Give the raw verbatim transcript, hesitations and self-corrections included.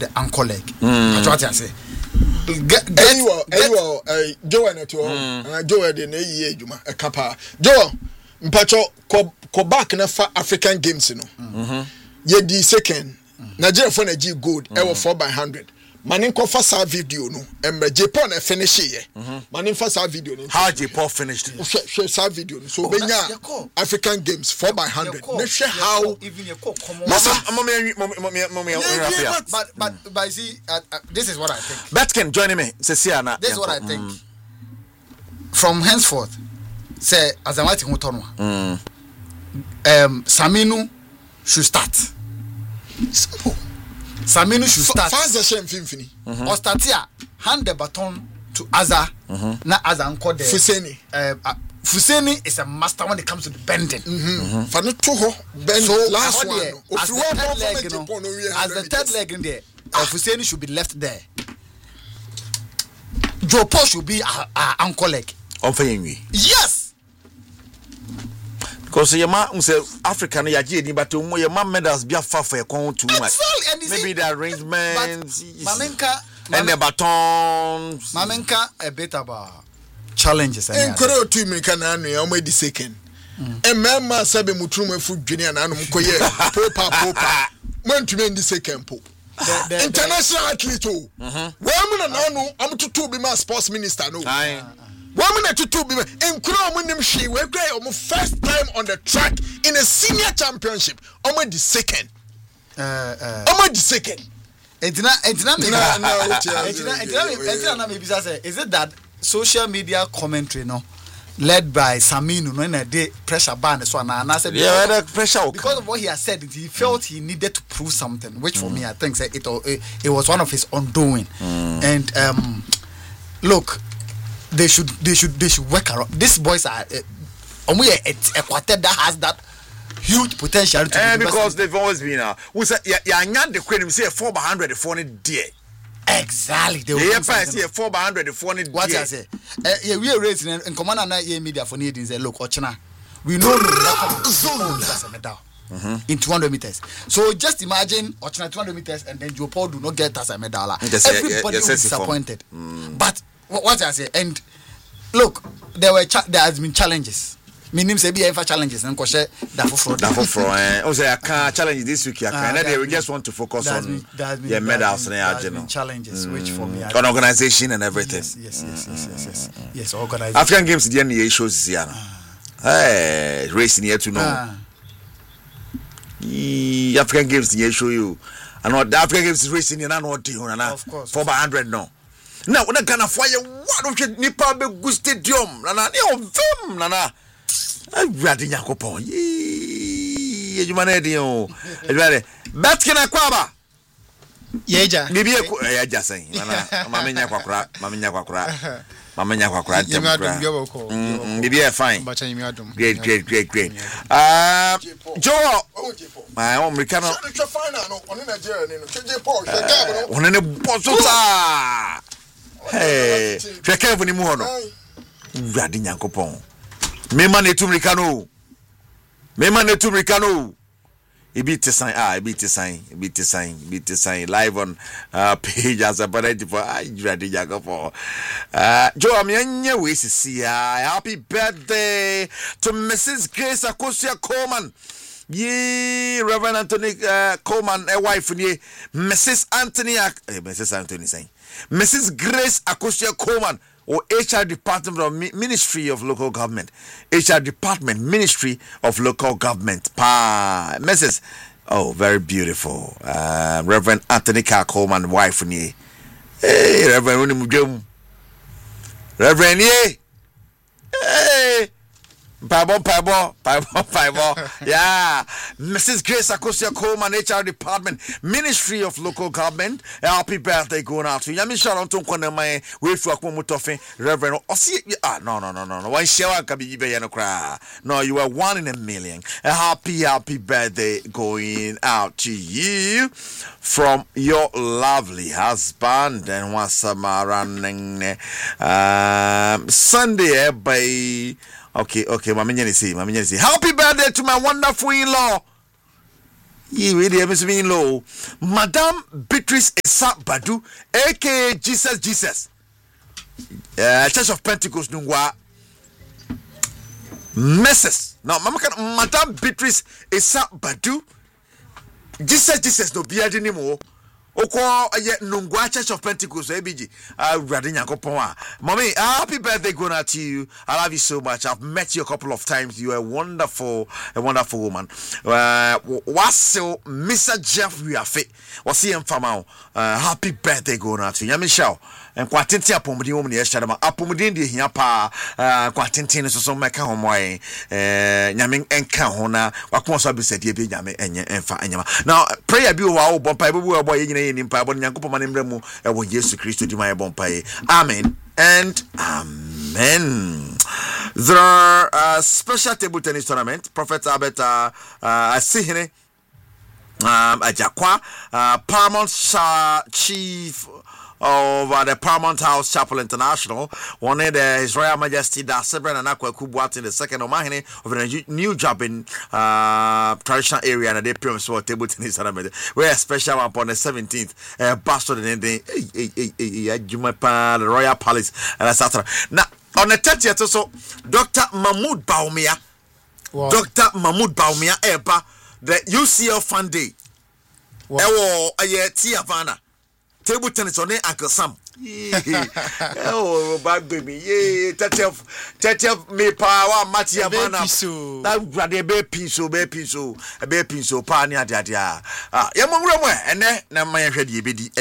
the ankle leg. That's what I say. Get anyway, anyway, uh, Joe and it all. Joe de ne ye juma a kapa. Joe, mpacho ko ko back na fa African Games no. Mhm. Ye di second. Nigeria for na G gold. E wo four by one hundred. Manin ko fa sa video no. Emre Japan e finish ye. Manin fa sa video no. How Japan finished? Share sa video no. So benya African Games four by one hundred. Me share how even your cook come on. But but but see uh, uh, this is what I think. Betkin joining me. Cecilia. This is what I think. Mm. From henceforth, say as I might Mutonwa. Mm. Um Saminu should start. Simple. Saminu should start. Fast the shame Fimfini. Or start here. Hand the baton to Azza. Mm-hmm. Na Azza uncle there. Fuseni. Uh, uh, Fuseni is a master when it comes to the bending. Mm-hmm. For no two bend so last one. There, as, the third leg, you know, as the third leg in there, uh, Fuseni should be left there. Joe Paul should be our, our uncle leg. Yes. Because your man say African yaji but your man medals be far for your con too much. Maybe the arrangements Mamenka and the batons. Mamenka a bit about challenges. And Korea two American and already second. And Mamma Sabe Mutrume food junior and Mukoye Popa Popa. Man to me the second pope. International athlete. Woman and Anu, I'm to be my sports minister. No. Woman at two be in Crown when them she were great almost first time on the track in a senior championship. Almost the second. Uh, uh, almost the second. It's not, it's not, it's not, is it that social media commentary, no, led by Saminu, no, in a day pressure ban, so and I said, yeah, the pressure because of what he has said, he felt he needed to prove something, which for mm. me, I think it, it, it was one of his undoing. Mm. And um, look. They should, they should, they should work around. These boys are, uh, we a quartet that has that huge potential. To uh, because they've always been. Uh, we say, yeah, yeah, the queen. We say four by hundred, the four dear. Exactly. They yeah, say four by hundred, the four dear. What I say? Uh, yeah, we are raising and command and I media for needing. Say, look, Ochina, we know that's a medal in two hundred meters. So just imagine Ochina two hundred meters and then Joe Paul do not get as a medal. Everybody is disappointed. Mm. But what I say, and look, there were cha- there has been challenges. Meaning, say be ever challenges and koshe that for fraud. That for fraud. Oh, say I can't challenge this week. I can't. Uh, they will just want to focus on the medals and the challenges, mm. which for me, on organization and everything. Yes, yes, yes, yes, yes, yes. Yes, organization. African Games the end shows here. Hey, racing here to know. Uh. African Games the show you. And what the African Games is racing here now. Of course. Four by hundred now. Now, when I can fire, what of your Nipa be good stadium? Nana, you vim, Nana. I'm ready, Yakopo. Yee, you manage you. Betkin Aquaba. Yeja. Maybe I just say, Mamma Quacra, Mamma Quacra, Mamma Quacra. Maybe I fine. Great, great, great, great. Uh, Joe, my own Ricano. One in a bottle. Hey, Fekef ni muhono. Radi Nyankopon. Mema ne tumrikano. Mema ne tumrikano. Ibi sign ah, ibi sign, ibi sign, ibi sign live on uh, page as a parent for I Radi Nyankopon. Uh, Joe amenye we sisi happy birthday to Missus Grace Akosia Coleman. Ye Reverend Anthony uh, Coleman, a wife ye Missus Anthony uh, Missus Anthony saying Missus Grace Akosia Coleman or H R Department of Mi- Ministry of Local Government. H R Department Ministry of Local Government. Pa Missus Oh, very beautiful. Uh, Reverend Anthony Coleman, wife ye. Hey, Reverend Reverend ye. Hey. Paibo, Paibo, Paibo, Paibo. Yeah. Missus Grace Akosia Coleman, H R Department, Ministry of Local Government. Happy birthday going out to you. Yami Sharon Tonkwana, my way to Akumutofe, Reverend. Oh, see, ah, no, no, no, no, no. One shower can be no cry. No, you are one in a million. A happy, happy birthday going out to you from your lovely husband and one running um, Sunday, by. Okay, okay, Mama Nyani say, Mama Nyani say, happy birthday to my wonderful in-law. Ye really miss me low. Madame Beatrice Esa Badu, aka Jesus Jesus. Uh, Church of Pentecost Nungwa. Missus Now, Mama Madame Beatrice Esa Badu. Jesus Jesus no beard anymore. Oko aye Nungwa Church of Pentecost A B G. Ah, Radinya Kopon. Mommy, happy birthday going out to you. I love you so much. I've met you a couple of times. You are a wonderful, a wonderful woman. Uh, what's Mister Jeff Riafe? What's he in Famao? Uh, happy birthday going out to you. Michelle. And quantity apomudi woman yesterday. Apomudi di here pa. Uh, quantity so so make home way. Uh, nyaming enka hona. Wakmo so be said ye be nyame enye enfa enyama. Now prayer be wa bo pa be bo boy ye nyina nimpa bo nyankopɔ ma nemra mu e wo Yesu Kristo di ma bon pae. Amen and amen. There are uh, special table tennis tournament. Prophet Albert uh, uh, Asihine um Ajakwa uh, Paramount Sha Chief of uh, the Paramount House Chapel International. One of the His Royal Majesty Da Sebren and Akwa Kubuat in the second Omahine of the new job in uh, traditional area and they pay for table tennis tournament. We're a special one upon the seventeenth. Uh, Bastard in the the Royal Palace and et cetera. Now on the thirtieth also, Doctor Mahmoud Baumia, wow. Doctor Mahmoud Baumia Eba, the U C L Fun Day. Ewo aye Tiavana. Table tennis on Uncle Sam. Oh, bad baby. Yeah, thirtieth, thirtieth me power, Matia Vana. That grade be pinso, be pinso, a be pinso, pania, dia. Ah, Yamon, and then, na my head, ye be